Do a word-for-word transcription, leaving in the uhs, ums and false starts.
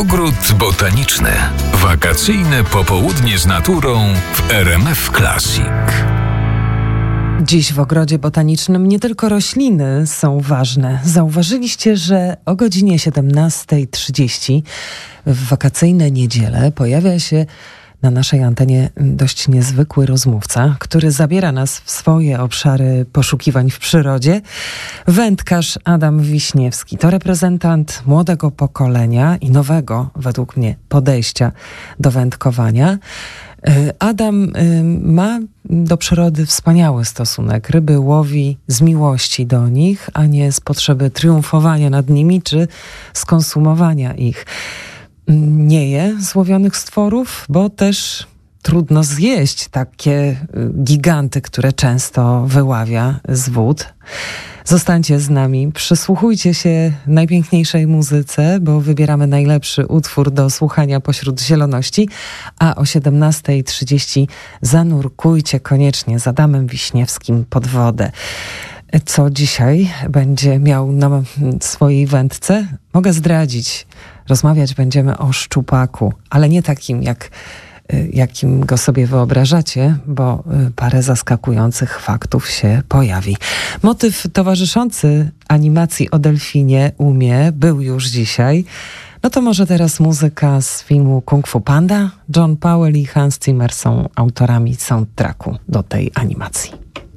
Ogród botaniczny. Wakacyjne popołudnie z naturą w R M F Classic. Dziś w ogrodzie botanicznym nie tylko rośliny są ważne. Zauważyliście, że o godzinie siedemnasta trzydzieści w wakacyjne niedziele pojawia się na naszej antenie dość niezwykły rozmówca, który zabiera nas w swoje obszary poszukiwań w przyrodzie. Wędkarz Adam Wiśniewski to reprezentant młodego pokolenia i nowego, według mnie, podejścia do wędkowania. Adam ma do przyrody wspaniały stosunek. Ryby łowi z miłości do nich, a nie z potrzeby triumfowania nad nimi czy skonsumowania ich. Nie je złowionych stworów, bo też trudno zjeść takie giganty, które często wyławia z wód. Zostańcie z nami, przysłuchujcie się najpiękniejszej muzyce, bo wybieramy najlepszy utwór do słuchania pośród zieloności, a o siedemnasta trzydzieści zanurkujcie koniecznie z Adamem Wiśniewskim pod wodę. Co dzisiaj będzie miał na swojej wędce? Mogę zdradzić. Rozmawiać będziemy o szczupaku, ale nie takim, jak, jakim go sobie wyobrażacie, bo parę zaskakujących faktów się pojawi. Motyw towarzyszący animacji o delfinie Umie był już dzisiaj. No to może teraz muzyka z filmu Kung Fu Panda. John Powell i Hans Zimmer są autorami soundtracku do tej animacji.